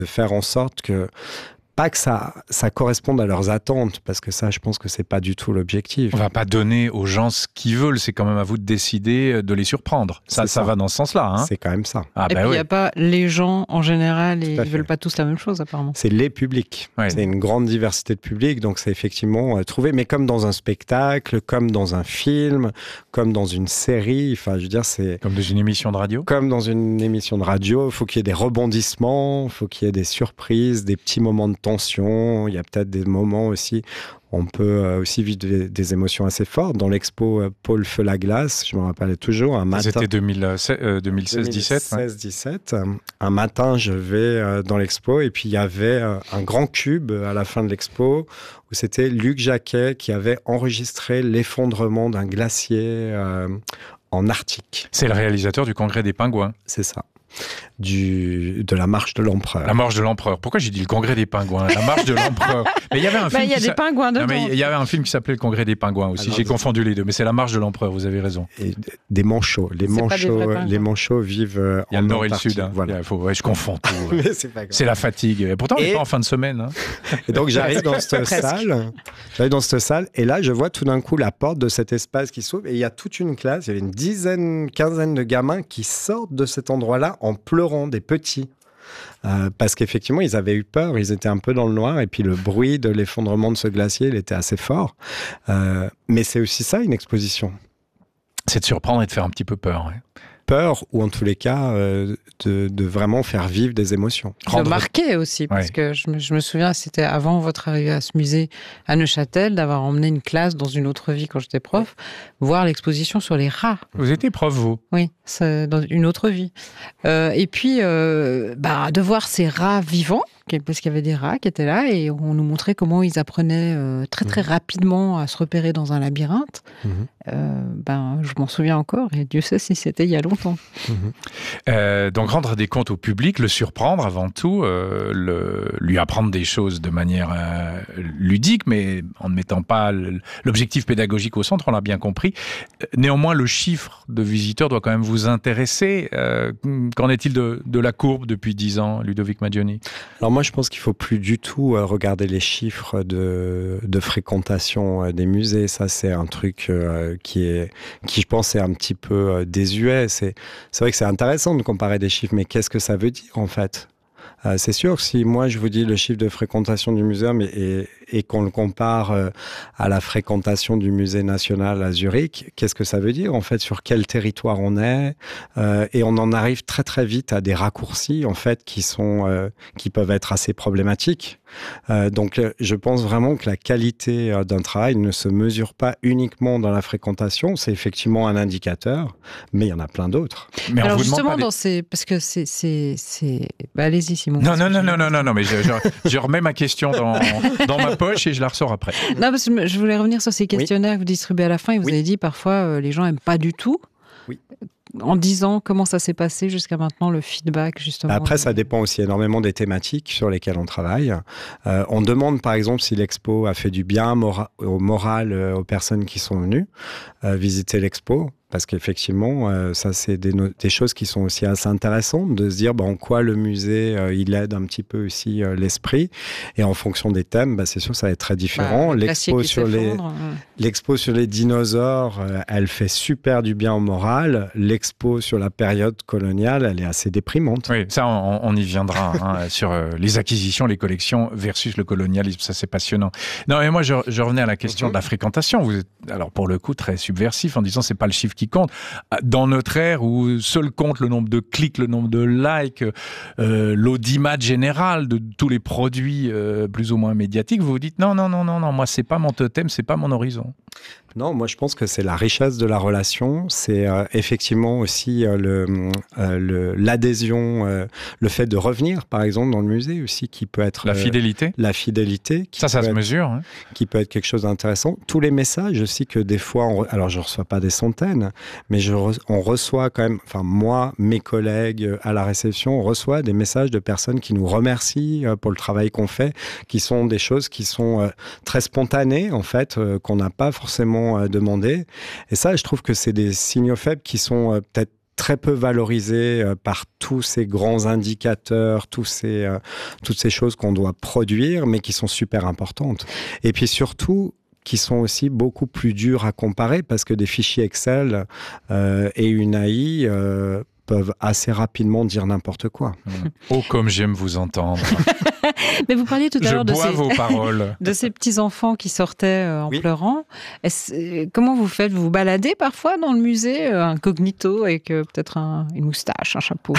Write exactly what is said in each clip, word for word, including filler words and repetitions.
de faire en sorte que pas que ça, ça corresponde à leurs attentes, parce que ça, je pense que c'est pas du tout l'objectif. On va pas donner aux gens ce qu'ils veulent, c'est quand même à vous de décider de les surprendre. Ça, ça, ça va dans ce sens-là. Hein. C'est quand même ça. Ah, et bah puis, il oui. n'y a pas les gens en général, et ils veulent pas tous la même chose, apparemment. C'est les publics. Ouais. C'est une grande diversité de publics, donc c'est effectivement euh, trouvé, mais comme dans un spectacle, comme dans un film, comme dans une série, enfin, je veux dire, c'est... Comme dans une émission de radio. Comme dans une émission de radio, il faut qu'il y ait des rebondissements, il faut qu'il y ait des surprises, des petits moments de tension, il y a peut-être des moments aussi, on peut aussi vivre des, des émotions assez fortes. Dans l'expo Paul Feu la glace, je me rappelle toujours, un matin... C'était deux mille seize dix-sept. deux mille seize dix-sept. Ouais. Un matin, je vais dans l'expo et puis il y avait un grand cube à la fin de l'expo où c'était Luc Jacquet qui avait enregistré l'effondrement d'un glacier euh, en Arctique. C'est le réalisateur du Congrès des Pingouins. C'est ça. Du, de la marche de l'empereur. La marche de l'empereur. Pourquoi j'ai dit le Congrès des Pingouins? La marche de l'empereur. Mais il y avait un film. Il y a des pingouins dedans. Il y avait un film qui s'appelait Le Congrès des Pingouins aussi. Alors, j'ai confondu les deux, mais c'est la marche de l'empereur. Vous avez raison. Et des manchots. Les manchots, les manchots vivent euh, il y a en le nord Antarctique. Et le sud. Hein. Voilà. Faut, ouais, je confonds tout. Ouais. Mais c'est pas grave. C'est la fatigue. Et pourtant, on n'est pas en fin de semaine. Hein. Et donc j'arrive dans cette salle. J'arrive dans cette salle et là, je vois tout d'un coup la porte de cet espace qui s'ouvre et il y a toute une classe. Il y avait une dizaine, quinzaine de gamins qui sortent de cet endroit-là en pleurant, des petits. Euh, parce qu'effectivement, ils avaient eu peur, ils étaient un peu dans le noir, et puis le bruit de l'effondrement de ce glacier, il était assez fort. Euh, mais c'est aussi ça, une exposition. C'est de surprendre et de faire un petit peu peur. Ouais. Peur, ou en tous les cas, euh, de, de vraiment faire vivre des émotions. De marquer aussi, parce ouais. que je me, je me souviens, c'était avant votre arrivée à ce musée à Neuchâtel, d'avoir emmené une classe dans une autre vie quand j'étais prof, voir l'exposition sur les rats. Vous étiez prof, vous? Oui, c'est dans une autre vie. Euh, et puis, euh, bah, de voir ces rats vivants, parce qu'il y avait des rats qui étaient là, et on nous montrait comment ils apprenaient euh, très très mmh. rapidement à se repérer dans un labyrinthe. Mmh. Euh, ben, je m'en souviens encore, et Dieu sait si c'était il y a longtemps. Mmh. Euh, donc rendre des comptes au public, le surprendre avant tout, euh, le, lui apprendre des choses de manière euh, ludique, mais en ne mettant pas l'objectif pédagogique au centre, on l'a bien compris. Néanmoins, le chiffre de visiteurs doit quand même vous intéresser. Euh, qu'en est-il de, de la courbe depuis dix ans, Ludovic Maggioni? Alors moi, je pense qu'il ne faut plus du tout euh, regarder les chiffres de, de fréquentation euh, des musées. Ça, c'est un truc euh, qui, est, qui, je pense, est un petit peu euh, désuet. C'est, c'est vrai que c'est intéressant de comparer des chiffres, mais qu'est-ce que ça veut dire, en fait ? Euh, c'est sûr que si moi je vous dis le chiffre de fréquentation du muséum et, et, et qu'on le compare euh, à la fréquentation du musée national à Zurich, qu'est-ce que ça veut dire en fait, sur quel territoire on est, euh, et on en arrive très très vite à des raccourcis en fait qui sont euh, qui peuvent être assez problématiques. Euh, donc je pense vraiment que la qualité euh, d'un travail ne se mesure pas uniquement dans la fréquentation, c'est effectivement un indicateur, mais il y en a plein d'autres. Mais alors justement dans les... ces parce que c'est c'est c'est bah, allez-y Simon. Non non non non non non non mais je, je, je remets ma question dans dans ma poche et je la ressors après. Non parce que je voulais revenir sur ces questionnaires oui. que vous distribuez à la fin et vous oui. avez dit parfois euh, les gens aiment pas du tout. Oui. En dix ans, comment ça s'est passé jusqu'à maintenant, le feedback, justement? Après, ça dépend aussi énormément des thématiques sur lesquelles on travaille. Euh, on demande, par exemple, si l'expo a fait du bien mora- au moral euh, aux personnes qui sont venues euh, visiter l'expo. Parce qu'effectivement, euh, ça, c'est des, no- des choses qui sont aussi assez intéressantes, de se dire bah, en quoi le musée, euh, il aide un petit peu aussi euh, l'esprit. Et en fonction des thèmes, bah, c'est sûr, ça va être très différent. Bah, l'expo, sur les, ouais. l'expo sur les dinosaures, euh, elle fait super du bien au moral. L'expo sur la période coloniale, elle est assez déprimante. Oui, ça, on, on y viendra, hein, sur euh, les acquisitions, les collections versus le colonialisme. Ça, c'est passionnant. Non, mais moi, je, je revenais à la question mm-hmm. de la fréquentation. Vous êtes, alors, pour le coup, très subversif en disant c'est pas le chiffre qui compte. Dans notre ère où seul compte le nombre de clics, le nombre de likes, euh, l'audimat général de tous les produits euh, plus ou moins médiatiques, vous vous dites non, non, non, non, non, moi c'est pas mon totem, c'est pas mon horizon. Non, moi je pense que c'est la richesse de la relation, c'est euh, effectivement aussi euh, le, euh, le, l'adhésion, euh, le fait de revenir par exemple dans le musée aussi qui peut être... La fidélité euh, La fidélité. Qui ça, ça se être, mesure. Hein. Qui peut être quelque chose d'intéressant. Tous les messages aussi que des fois, on, alors je ne reçois pas des centaines, mais je re, on reçoit quand même, enfin moi, mes collègues à la réception, on reçoit des messages de personnes qui nous remercient euh, pour le travail qu'on fait, qui sont des choses qui sont euh, très spontanées en fait, euh, qu'on n'a pas forcément demandé. Et ça, je trouve que c'est des signaux faibles qui sont euh, peut-être très peu valorisé euh, par tous ces grands indicateurs, tous ces, euh, toutes ces choses qu'on doit produire, mais qui sont super importantes. Et puis surtout, qui sont aussi beaucoup plus durs à comparer, parce que des fichiers Excel euh, et une A I euh, peuvent assez rapidement dire n'importe quoi. Oh, comme j'aime vous entendre. Mais vous parliez tout à l'heure de bois ces... vos paroles. de ces petits-enfants qui sortaient euh, en oui. pleurant. Est-ce... Comment vous faites? Vous vous baladez parfois dans le musée, euh, incognito, avec euh, peut-être un... une moustache, un chapeau?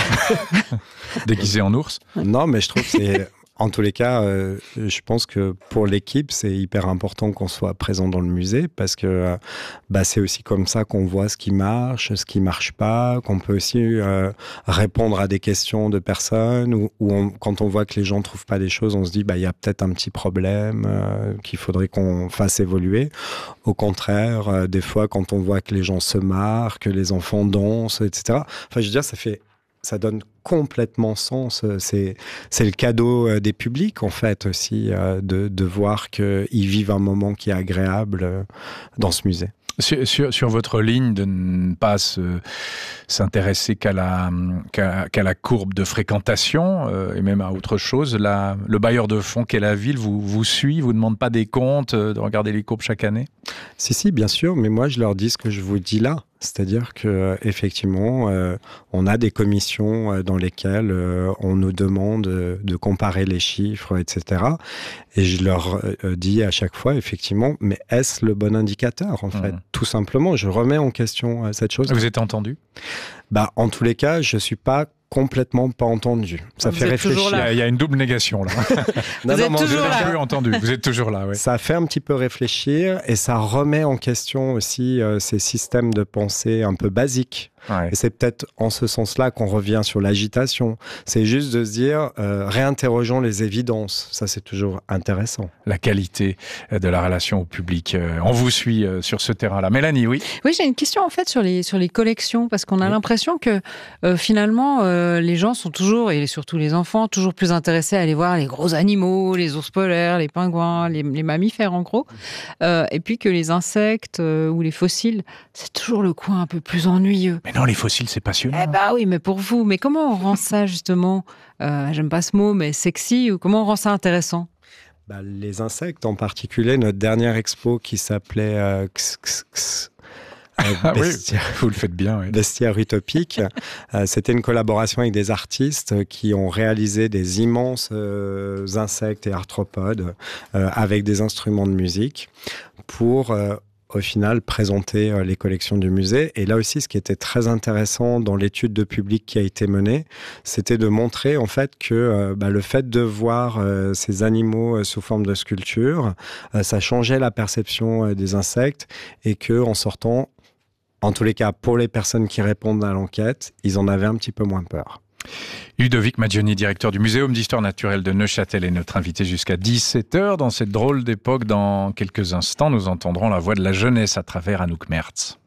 Déguisé en ours? Non, mais je trouve que c'est... En tous les cas, euh, je pense que pour l'équipe, c'est hyper important qu'on soit présent dans le musée parce que euh, bah, c'est aussi comme ça qu'on voit ce qui marche, ce qui ne marche pas, qu'on peut aussi euh, répondre à des questions de personnes ou, ou on, quand on voit que les gens ne trouvent pas des choses, on se dit bah, y a peut-être un petit problème euh, qu'il faudrait qu'on fasse évoluer. Au contraire, euh, des fois, quand on voit que les gens se marrent, que les enfants dansent, et cetera. Enfin, je veux dire, ça fait... ça donne complètement sens. C'est, c'est le cadeau des publics, en fait, aussi, de, de voir qu'ils vivent un moment qui est agréable dans ce musée. Sur, sur, sur votre ligne de ne pas se, s'intéresser qu'à la, qu'à, qu'à la courbe de fréquentation euh, et même à autre chose, la, le bailleur de fonds qu'est la ville vous, vous suit, vous demande pas des comptes, de regarder les courbes chaque année? Si, si, bien sûr, mais moi je leur dis ce que je vous dis là. C'est-à-dire qu'effectivement, euh, on a des commissions euh, dans lesquelles euh, on nous demande euh, de comparer les chiffres, et cetera. Et je leur euh, dis à chaque fois, effectivement, mais est-ce le bon indicateur, en fait? Mmh. Tout simplement, je remets en question euh, cette chose. Vous êtes entendu? Bah, en tous les cas, je ne suis pas complètement pas entendu. Ça vous fait réfléchir. Il y a une double négation, là. non, vous non, êtes toujours là. Plus entendu. Vous êtes toujours là, oui. Ça fait un petit peu réfléchir et ça remet en question aussi euh, ces systèmes de pensée un peu basiques. Ouais. Et c'est peut-être en ce sens-là qu'on revient sur l'agitation. C'est juste de se dire, euh, réinterrogeons les évidences. Ça, c'est toujours intéressant. La qualité de la relation au public. Euh, on vous suit euh, sur ce terrain-là. Mélanie, oui? Oui, j'ai une question en fait sur les, sur les collections, parce qu'on a oui. l'impression que euh, finalement, euh, les gens sont toujours, et surtout les enfants, toujours plus intéressés à aller voir les gros animaux, les ours polaires, les pingouins, les, les mammifères en gros. Euh, et puis que les insectes euh, ou les fossiles, c'est toujours le coin un peu plus ennuyeux. Mais non, les fossiles, c'est passionnant. Eh bah oui, mais pour vous, mais comment on rend ça justement, euh, j'aime pas ce mot, mais sexy, ou comment on rend ça intéressant? Bah, les insectes en particulier, notre dernière expo qui s'appelait euh, X X X, euh, ah bestiaire, oui, vous le faites bien. Oui. Bestiaire utopique. euh, c'était une collaboration avec des artistes qui ont réalisé des immenses euh, insectes et arthropodes euh, avec des instruments de musique pour... Euh, au final, présenter euh, les collections du musée. Et là aussi, ce qui était très intéressant dans l'étude de public qui a été menée, c'était de montrer en fait que euh, bah, le fait de voir euh, ces animaux euh, sous forme de sculpture, euh, ça changeait la perception euh, des insectes et que en sortant, en tous les cas, pour les personnes qui répondent à l'enquête, ils en avaient un petit peu moins peur. Ludovic Maggioni, directeur du Muséum d'Histoire Naturelle de Neuchâtel, est notre invité jusqu'à dix-sept heures. Dans cette drôle d'époque, dans quelques instants, nous entendrons la voix de la jeunesse à travers Anouk Mertz.